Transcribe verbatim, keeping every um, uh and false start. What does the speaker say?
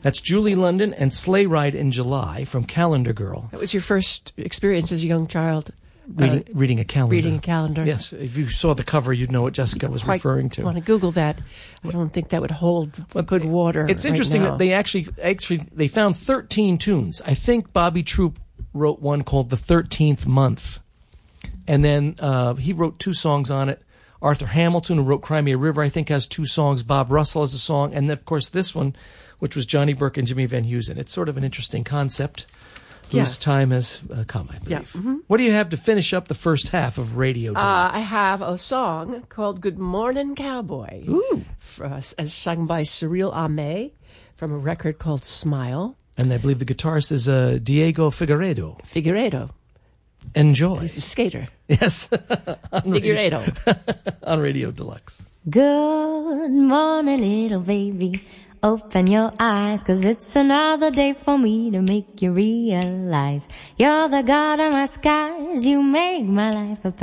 That's Julie London and Sleigh Ride in July from Calendar Girl. That was your first experience as a young child? Reading, uh, reading a calendar. Reading a calendar. Yes. If you saw the cover, you'd know what Jessica was Quite referring to. I want to Google that. I don't think that would hold good water. It's right interesting now. that they actually, actually, they found thirteen tunes. I think Bobby Troup wrote one called The thirteenth Month. And then uh, he wrote two songs on it. Arthur Hamilton, who wrote Cry Me a River, I think has two songs. Bob Russell has a song. And then, of course, this one, which was Johnny Burke and Jimmy Van Heusen. It's sort of an interesting concept. Whose yeah. time has uh, come, I believe. Yeah. Mm-hmm. What do you have to finish up the first half of Radio Deluxe? Uh, I have a song called Good Morning Cowboy. Ooh. For us, as sung by Cyril Ahmed from a record called Smile. And I believe the guitarist is uh, Diego Figueredo. Figueredo. Enjoy. He's a skater. Yes. Figueredo. On Radio Deluxe. Good morning, little baby. Open your eyes, 'cause it's another day for me to make you realize you're the God of my skies. You make my life a